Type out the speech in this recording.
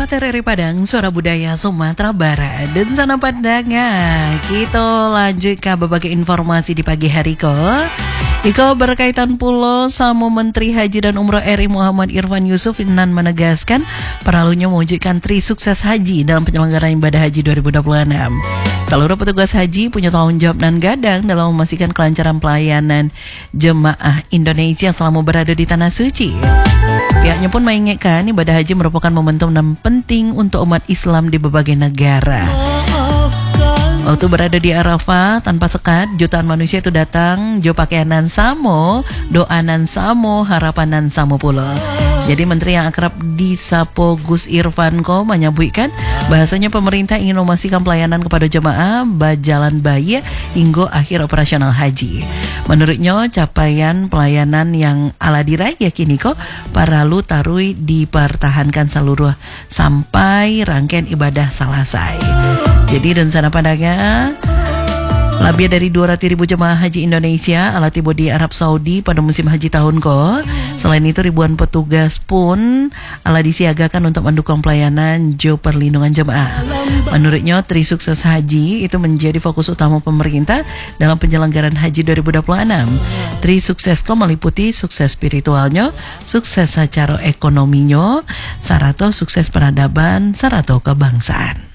TRRI Padang, Suara Budaya Sumatera Barat. Dan sana pandangan, kita lanjut ke berbagai informasi di pagi hari ko. Iko berkaitan pula sama Menteri Haji dan Umroh RI Muhammad Irfan Yusuf Nan menegaskan perlunya mewujudkan tri sukses haji dalam penyelenggaraan ibadah haji 2026. Seluruh petugas haji punya tanggung jawab dan gadang dalam memastikan kelancaran pelayanan jemaah Indonesia selama berada di Tanah Suci. Pihaknya pun mengingatkan ibadah haji merupakan momentum dan penting untuk umat Islam di berbagai negara. Waktu berada di Arafah tanpa sekat, jutaan manusia itu datang, jo pakaianan samo, doanan samo, harapanan samo pula. Jadi menteri yang akrab disapo Gus Irfan ko menyebutkan bahasanya pemerintah ingin memastikan pelayanan kepada jemaah berjalan baik hingga akhir operasional haji. Menurutnya capaian pelayanan yang ala diraih kini ko paralu tarui dipertahankan seluruh sampai rangkaian ibadah selesai. Jadi dan sana pandangan lebih dari 200.000 jemaah haji Indonesia ala tiba di Arab Saudi pada musim haji tahun ko. Selain itu ribuan petugas pun ala disiagakan untuk mendukung pelayanan jo perlindungan jemaah. Menurutnya tri sukses haji itu menjadi fokus utama pemerintah dalam penyelenggaraan haji 2026. Tri sukses ko meliputi sukses spiritualnya, sukses secara ekonominya, sarato sukses peradaban, sarato kebangsaan.